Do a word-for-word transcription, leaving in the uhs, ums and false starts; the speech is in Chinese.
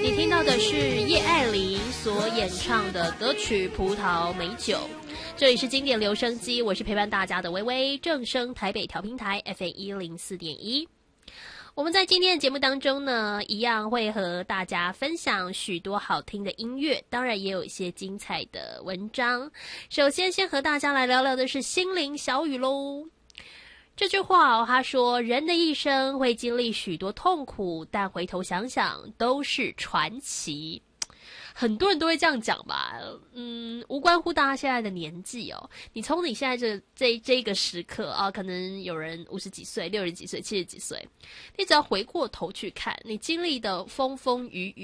你听到的是叶爱玲所演唱的歌曲《葡萄美酒》。这里是经典留声机，我是陪伴大家的微微，正声台北调频台 F M 一零四点一。我们在今天的节目当中呢，一样会和大家分享许多好听的音乐，当然也有一些精彩的文章。首先先和大家来聊聊的是心灵小语咯。这句话哦，他说人的一生会经历许多痛苦，但回头想想都是传奇。很多人都会这样讲吧，嗯，无关乎大家现在的年纪哦。你从你现在这这这个时刻啊，可能有人五十几岁、六十几岁、七十几岁，你只要回过头去看，你经历的风风雨雨。